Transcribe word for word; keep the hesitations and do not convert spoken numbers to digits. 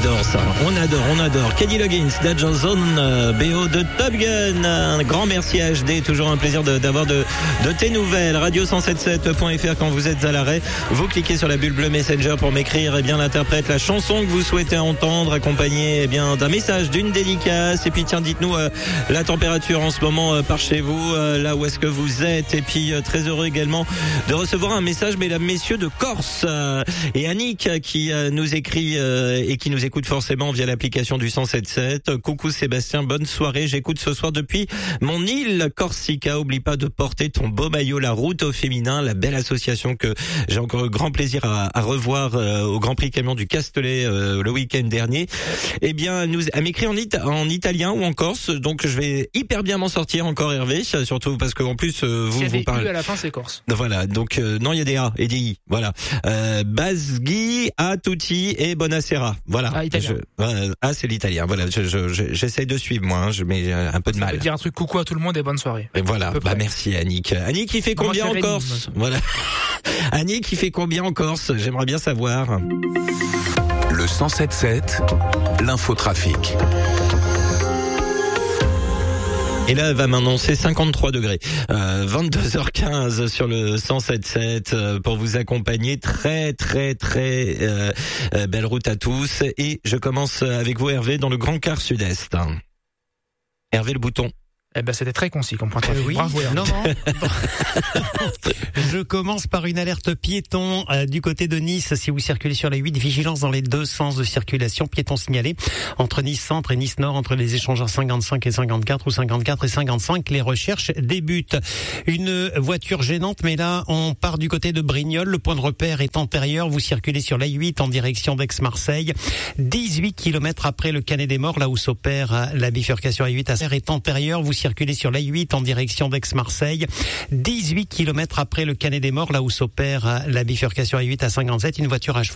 adore ça, on adore, on adore. Kenny Loggins, Danger Zone, euh, B O de Top Gun. Un grand merci à H D, toujours un plaisir de, d'avoir de, de tes nouvelles. radio cent soixante-sept point f r quand vous êtes à l'arrêt. Vous cliquez sur la bulle bleue Messenger pour m'écrire eh bien l'interprète, la chanson que vous souhaitez entendre, accompagnée eh bien d'un message, d'une dédicace. Et puis tiens, dites-nous euh, la température en ce moment euh, par chez vous, euh, là où est-ce que vous êtes. Et puis euh, très heureux également de recevoir un message, mesdames, messieurs, de Corse. Euh, et Annick qui euh, nous écrit euh, et qui nous écoute forcément via l'application du cent soixante-sept. Coucou Sébastien, bonne soirée. J'écoute ce soir depuis mon île Corsica. Oublie pas de porter ton beau maillot, la route au féminin, la belle association que j'ai encore grand plaisir à, à revoir euh, au Grand Prix Camion du Castellet euh, le week-end dernier. Eh bien, nous, elle m'écrit en, it- en italien ou en corse, donc je vais hyper bien m'en sortir encore, Hervé, surtout parce qu'en plus euh, vous si vous parlez. À la fin, c'est corse. Voilà, donc euh, non, il y a des A et des I. Voilà. Euh, Basghi, a tutti et buonasera. Voilà. Ah, italien. Je, euh, ah, c'est l'italien. Voilà, je, je, je, j'essaie de suivre moi. Hein, je mets un peu de Ça mal. veut dire un truc coucou à tout le monde et bonne soirée. Et voilà. Bah merci Annick. Annick, il fait Comment combien en c'est Corse? Voilà. Annick, il fait combien en Corse? J'aimerais bien savoir. Le cent soixante-sept, l'infotrafic. Et là, elle va m'annoncer cinquante-trois degrés. Euh, vingt-deux heures quinze sur le cent soixante-sept euh, pour vous accompagner. Très, très, très euh, euh, belle route à tous. Et je commence avec vous, Hervé, dans le Grand Quart Sud-Est. Hervé, le bouton. Eh ben, c'était très concis comme point de Euh, vue. oui, Bravo, Hervé. non, non. Je commence par une alerte piéton euh, du côté de Nice. Si vous circulez sur la huit, vigilance dans les deux sens de circulation. Piéton signalé entre Nice Centre et Nice Nord, entre les échangeurs cinquante-cinq et cinquante-quatre ou cinquante-quatre et cinquante-cinq. Les recherches débutent. Une voiture gênante, mais là, on part du côté de Brignoles. Le point de repère est antérieur. Vous circulez sur la huit en direction d'Aix-Marseille. dix-huit kilomètres après le Canet des Morts, là où s'opère la bifurcation A huit à Serre est antérieur. Vous circulez sur l'A huit en direction d'Aix-Marseille. dix-huit kilomètres après le Canet des Morts, là où s'opère la bifurcation A huit à cinquante-sept. Une voiture à cheval